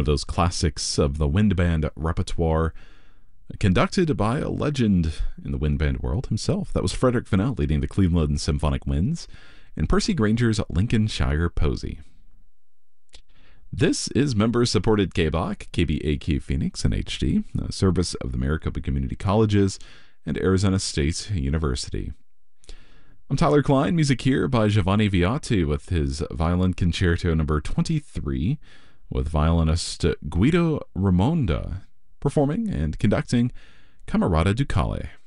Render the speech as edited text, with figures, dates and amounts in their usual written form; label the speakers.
Speaker 1: of those classics of the wind band repertoire, conducted by a legend in the wind band world himself. That was Frederick Fennell leading the Cleveland Symphonic Winds and Percy Granger's Lincolnshire Posy. This is member-supported KBOC, KBAQ Phoenix and HD, a service of the Maricopa Community Colleges and Arizona State University. I'm Tyler Klein, music here by Giovanni Viotti with his Violin Concerto number 23 with violinist Guido Ramonda performing and conducting Camerata Ducale.